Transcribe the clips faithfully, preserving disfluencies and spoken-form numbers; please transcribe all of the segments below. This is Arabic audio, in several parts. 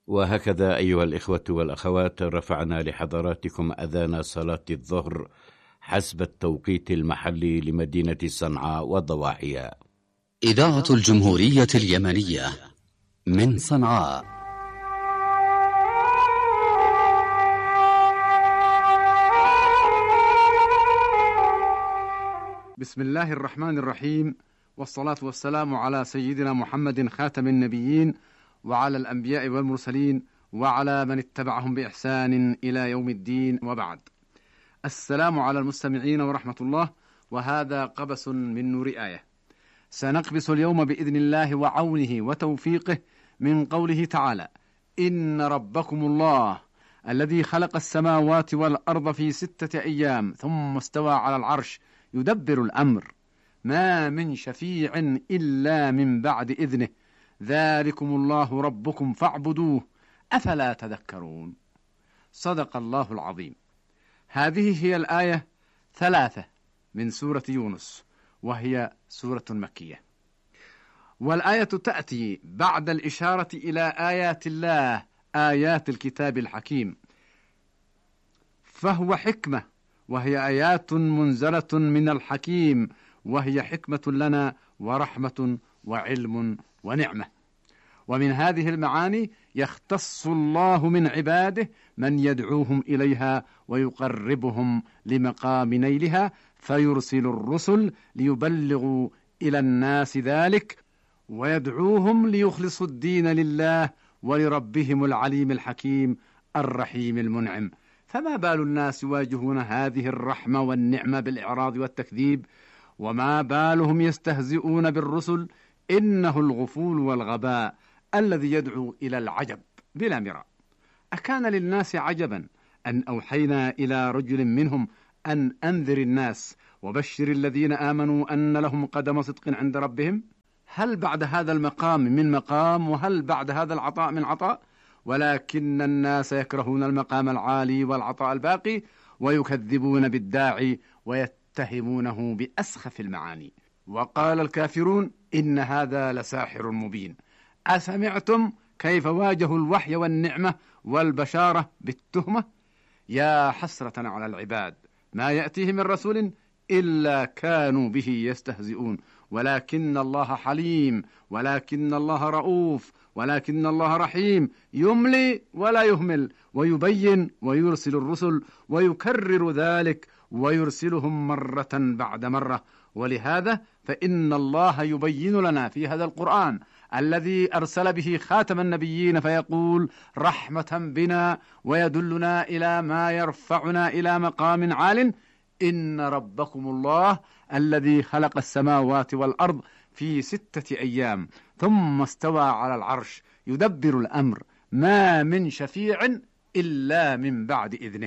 وهكذا أيها الإخوة والأخوات رفعنا لحضراتكم أذان صلاة الظهر حسب التوقيت المحلي لمدينة صنعاء وضواحيها. إذاعة الجمهورية اليمنية من صنعاء. بسم الله الرحمن الرحيم، والصلاة والسلام على سيدنا محمد خاتم النبيين وعلى الأنبياء والمرسلين وعلى من اتبعهم بإحسان إلى يوم الدين، وبعد. السلام على المستمعين ورحمة الله، وهذا قبس من نور آية. سنقبس اليوم بإذن الله وعونه وتوفيقه من قوله تعالى: إن ربكم الله الذي خلق السماوات والأرض في ستة أيام ثم استوى على العرش يدبر الأمر ما من شفيع إلا من بعد إذنه ذلكم الله ربكم فاعبدوه أفلا تذكرون. صدق الله العظيم. هذه هي الآية ثلاثة من سورة يونس، وهي سورة مكية، والآية تأتي بعد الإشارة إلى آيات الله، آيات الكتاب الحكيم، فهو حكمة، وهي آيات منزلة من الحكيم، وهي حكمة لنا ورحمة وعلم ونعمة. ومن هذه المعاني يختص الله من عباده من يدعوهم إليها ويقربهم لمقام نيلها، فيرسل الرسل ليبلغوا إلى الناس ذلك، ويدعوهم ليخلصوا الدين لله ولربهم العليم الحكيم الرحيم المنعم. فما بال الناس يواجهون هذه الرحمة والنعمة بالإعراض والتكذيب، وما بالهم يستهزئون بالرسل؟ إنه الغفول والغباء الذي يدعو إلى العجب بلا مراء. أكان للناس عجبا أن أوحينا إلى رجل منهم أن أنذر الناس وبشر الذين آمنوا أن لهم قدم صدق عند ربهم؟ هل بعد هذا المقام من مقام، وهل بعد هذا العطاء من عطاء؟ ولكن الناس يكرهون المقام العالي والعطاء الباقي، ويكذبون بالداعي ويتهمونه بأسخف المعاني. وقال الكافرون: إن هذا لساحر مبين. أسمعتم كيف واجهوا الوحي والنعمة والبشارة بالتهمة؟ يا حسرة على العباد، ما يأتيه من رسول إلا كانوا به يستهزئون. ولكن الله حليم، ولكن الله رؤوف، ولكن الله رحيم، يملي ولا يهمل، ويبين ويرسل الرسل ويكرر ذلك ويرسلهم مرة بعد مرة. ولهذا فإن الله يبين لنا في هذا القرآن الذي أرسل به خاتم النبيين، فيقول رحمة بنا ويدلنا إلى ما يرفعنا إلى مقام عال: إن ربكم الله الذي خلق السماوات والأرض في ستة أيام ثم استوى على العرش يدبر الأمر ما من شفيع إلا من بعد إذنه.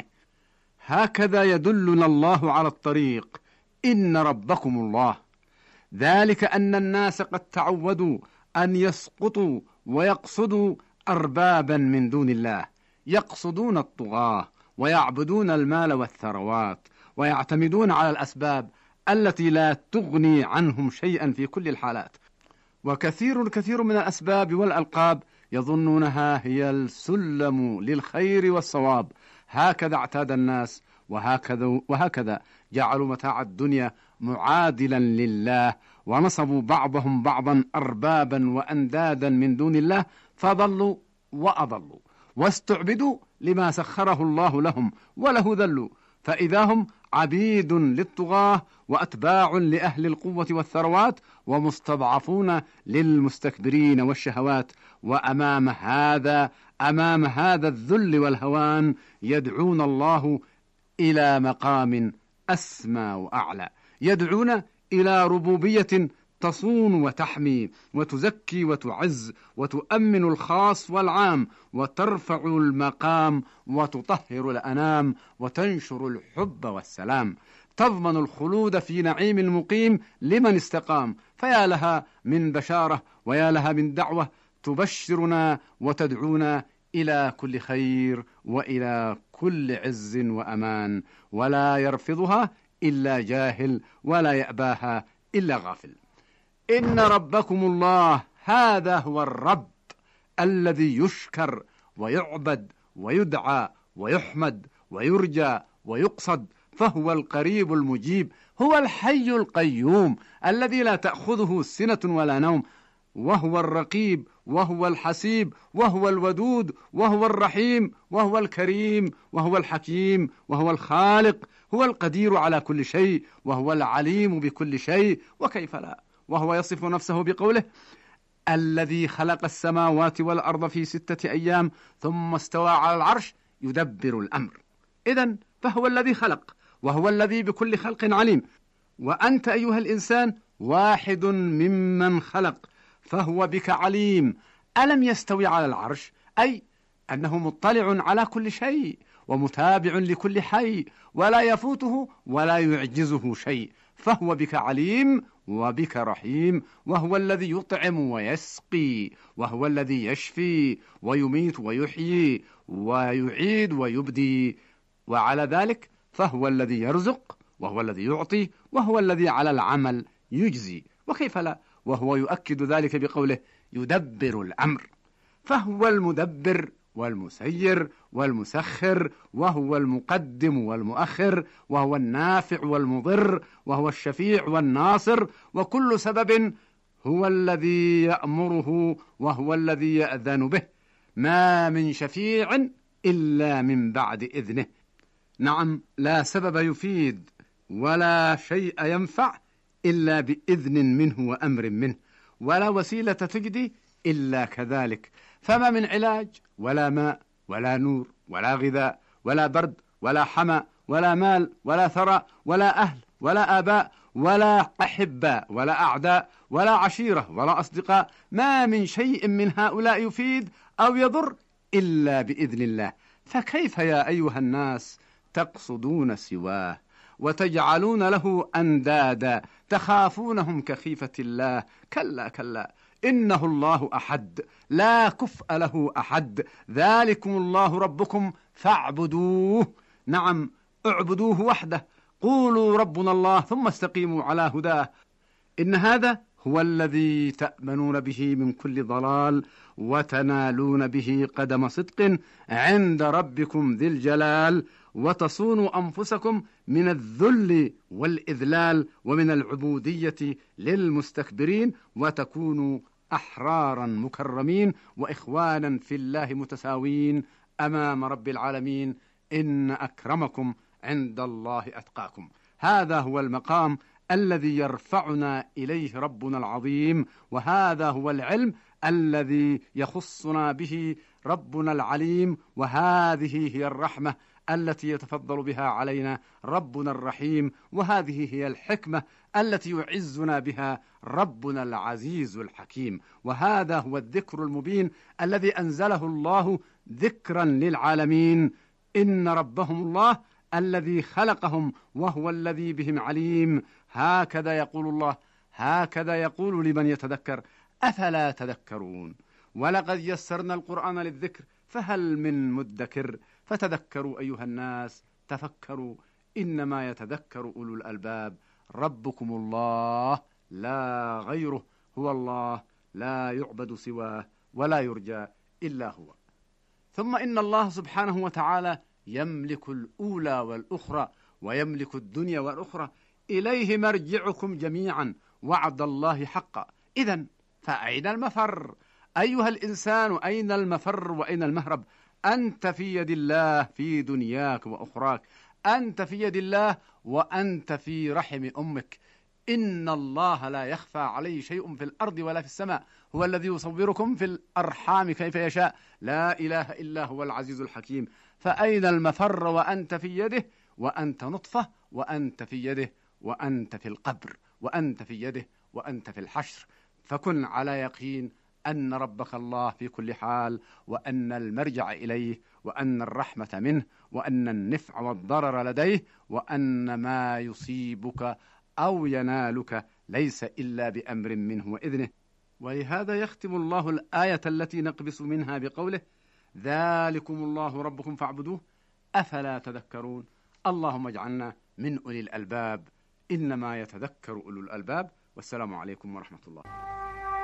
هكذا يدلنا الله على الطريق. إن ربكم الله، ذلك أن الناس قد تعودوا أن يسقطوا ويقصدوا أربابا من دون الله، يقصدون الطغاة ويعبدون المال والثروات، ويعتمدون على الأسباب التي لا تغني عنهم شيئا في كل الحالات. وكثير كثير من الأسباب والألقاب يظنونها هي السلم للخير والصواب. هكذا اعتاد الناس، وهكذا, وهكذا جعلوا متاع الدنيا معادلا لله، ونصبوا بعضهم بعضا أربابا وأندادا من دون الله، فضلوا وأضلوا واستعبدوا لما سخره الله لهم وله ذلوا، فإذا هم عبيد للطغاة وأتباع لأهل القوة والثروات، ومستضعفون للمستكبرين والشهوات. وأمام هذا أمام هذا الذل والهوان يدعون الله إلى مقام أسمى وأعلى، يدعون إلى ربوبية تصون وتحمي وتزكي وتعز وتؤمن الخاص والعام، وترفع المقام وتطهر الأنام وتنشر الحب والسلام، تضمن الخلود في نعيم المقيم لمن استقام. فيا لها من بشارة ويا لها من دعوة تبشرنا وتدعونا إلى كل خير وإلى كل عز وأمان، ولا يرفضها إلا جاهل، ولا يأباها إلا غافل. إن ربكم الله، هذا هو الرب الذي يشكر ويعبد ويدعى ويحمد ويرجى ويقصد، فهو القريب المجيب، هو الحي القيوم الذي لا تأخذه سنة ولا نوم، وهو الرقيب وهو الحسيب وهو الودود وهو الرحيم وهو الكريم وهو الحكيم وهو الخالق، هو القدير على كل شيء وهو العليم بكل شيء، وكيف لا، وهو يصف نفسه بقوله: الذي خلق السماوات والأرض في ستة أيام ثم استوى على العرش يدبر الأمر. إذن فهو الذي خلق وهو الذي بكل خلق عليم، وأنت أيها الإنسان واحد ممن خلق، فهو بك عليم. ألم يستوي على العرش؟ أي أنه مطلع على كل شيء ومتابع لكل حي، ولا يفوته ولا يعجزه شيء، فهو بك عليم وبك رحيم، وهو الذي يطعم ويسقي، وهو الذي يشفي ويميت ويحيي ويعيد ويبدي، وعلى ذلك فهو الذي يرزق وهو الذي يعطي وهو الذي على العمل يجزي، وكيف لا، وهو يؤكد ذلك بقوله: يدبر الأمر، فهو المدبر والمسير والمسخر، وهو المقدم والمؤخر، وهو النافع والمضر، وهو الشفيع والناصر، وكل سبب هو الذي يأمره وهو الذي يأذن به، ما من شفيع إلا من بعد إذنه. نعم، لا سبب يفيد ولا شيء ينفع إلا بإذن منه وأمر منه، ولا وسيلة تجدي إلا كذلك، فما من علاج ولا ماء ولا نور ولا غذاء ولا برد ولا حمى ولا مال ولا ثراء ولا أهل ولا آباء ولا أحباء ولا أعداء ولا عشيرة ولا أصدقاء، ما من شيء من هؤلاء يفيد أو يضر إلا بإذن الله، فكيف يا أيها الناس تقصدون سواه وتجعلون له أندادا تخافونهم كخيفة الله؟ كلا كلا، إنه الله أحد لا كفء له أحد، ذلكم الله ربكم فاعبدوه. نعم، اعبدوه وحده، قولوا ربنا الله ثم استقيموا على هداه، إن هذا هو الذي تأمنون به من كل ضلال وتنالون به قدم صدق عند ربكم ذي الجلال، وتصونوا أنفسكم من الذل والإذلال ومن العبودية للمستكبرين، وتكونوا أحرارا مكرمين وإخوانا في الله متساوين أمام رب العالمين، إن أكرمكم عند الله أتقاكم. هذا هو المقام الذي يرفعنا إليه ربنا العظيم، وهذا هو العلم الذي يخصنا به ربنا العليم، وهذه هي الرحمة التي يتفضل بها علينا ربنا الرحيم، وهذه هي الحكمة التي يعزنا بها ربنا العزيز الحكيم، وهذا هو الذكر المبين الذي أنزله الله ذكرا للعالمين، إن ربهم الله الذي خلقهم وهو الذي بهم عليم. هكذا يقول الله، هكذا يقول لمن يتذكر، أفلا تذكرون؟ ولقد يسرنا القرآن للذكر فهل من مدكر؟ فتذكروا أيها الناس، تفكروا، إنما يتذكر أولو الألباب. ربكم الله لا غيره، هو الله لا يعبد سواه ولا يرجى إلا هو. ثم إن الله سبحانه وتعالى يملك الأولى والأخرى ويملك الدنيا والأخرى، إليه مرجعكم جميعا، وعد الله حقا. إذن فأين المفر أيها الإنسان؟ أين المفر وأين المهرب؟ أنت في يد الله في دنياك وأخراك، أنت في يد الله وأنت في رحم أمك. إن الله لا يخفى عليه شيء في الأرض ولا في السماء، هو الذي يصوركم في الأرحام كيف يشاء، لا إله إلا هو العزيز الحكيم. فأين المفر وأنت في يده؟ وأنت نطفة وأنت في يده، وأنت في القبر وأنت في يده، وأنت في الحشر. فكن على يقين أن ربك الله في كل حال، وأن المرجع إليه، وأن الرحمة منه، وأن النفع والضرر لديه، وأن ما يصيبك أو ينالك ليس إلا بأمر منه وإذنه. ولهذا يختم الله الآية التي نقبس منها بقوله: ذلكم الله ربكم فاعبدوه أفلا تذكرون. اللهم اجعلنا من أولي الألباب، إنما يتذكر أولو الألباب. والسلام عليكم ورحمة الله.